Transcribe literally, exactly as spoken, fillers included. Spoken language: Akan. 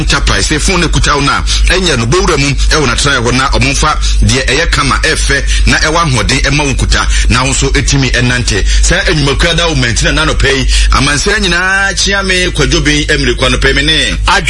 enterprise phone kuta una enya no bowura mu e wona try ho na omfa de eye kama efe na e wa hoden e ma wonkuta na wo so etimi enante sa enwumakura da wo maintain na no pay amanse nyina chiame kwadwoben emre kwa no pay me ne